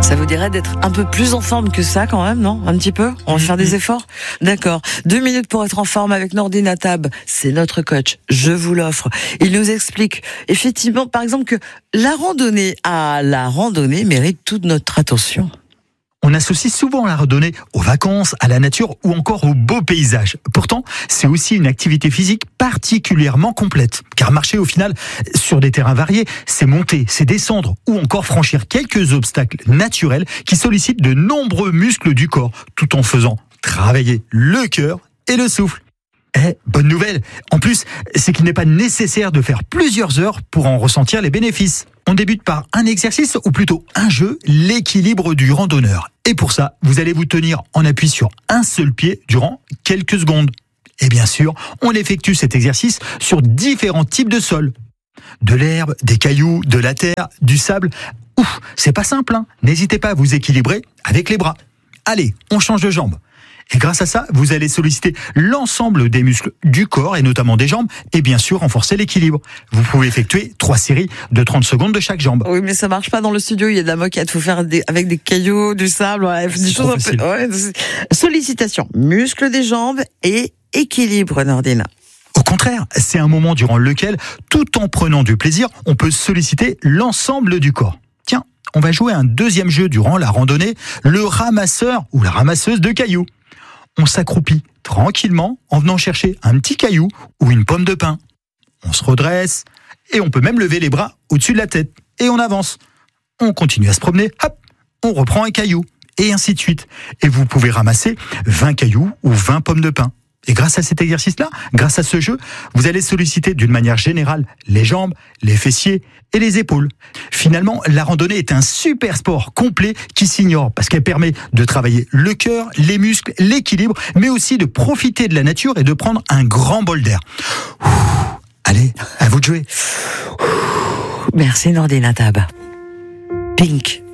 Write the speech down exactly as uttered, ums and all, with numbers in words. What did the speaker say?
Ça vous dirait d'être un peu plus en forme que ça quand même, non? Un petit peu? On va faire des efforts? D'accord. Deux minutes pour être en forme avec Nordine Atab. C'est notre coach. Je vous l'offre. Il nous explique effectivement, par exemple, que la randonnée, ah, la randonnée mérite toute notre attention. On associe souvent la randonnée aux vacances, à la nature ou encore aux beaux paysages. Pourtant, c'est aussi une activité physique particulièrement complète. Car marcher au final sur des terrains variés, c'est monter, c'est descendre ou encore franchir quelques obstacles naturels qui sollicitent de nombreux muscles du corps tout en faisant travailler le cœur et le souffle. Eh, bonne nouvelle. En plus, c'est qu'il n'est pas nécessaire de faire plusieurs heures pour en ressentir les bénéfices. On débute par un exercice, ou plutôt un jeu, l'équilibre du randonneur. Et pour ça, vous allez vous tenir en appui sur un seul pied durant quelques secondes. Et bien sûr, on effectue cet exercice sur différents types de sols. De l'herbe, des cailloux, de la terre, du sable. Ouf, c'est pas simple, hein. N'hésitez pas à vous équilibrer avec les bras. Allez, on change de jambe. Et grâce à ça, vous allez solliciter l'ensemble des muscles du corps et notamment des jambes et bien sûr renforcer l'équilibre. Vous pouvez effectuer trois séries de trente secondes de chaque jambe. Oui, mais ça marche pas dans le studio. Il y a de la moquette. Faut faire des, avec des cailloux, du sable, ouais, des choses un peu. Ouais, sollicitation, muscles des jambes et équilibre, Nordine. Au contraire, c'est un moment durant lequel, tout en prenant du plaisir, on peut solliciter l'ensemble du corps. Tiens, on va jouer un deuxième jeu durant la randonnée, le ramasseur ou la ramasseuse de cailloux. On s'accroupit tranquillement en venant chercher un petit caillou ou une pomme de pin. On se redresse et on peut même lever les bras au-dessus de la tête. Et on avance. On continue à se promener, hop, on reprend un caillou et ainsi de suite. Et vous pouvez ramasser vingt cailloux ou vingt pommes de pin. Et grâce à cet exercice-là, grâce à ce jeu, vous allez solliciter d'une manière générale les jambes, les fessiers et les épaules. Finalement, la randonnée est un super sport complet qui s'ignore parce qu'elle permet de travailler le cœur, les muscles, l'équilibre, mais aussi de profiter de la nature et de prendre un grand bol d'air. Allez, à vous de jouer. Merci Nordine Atab. Pink.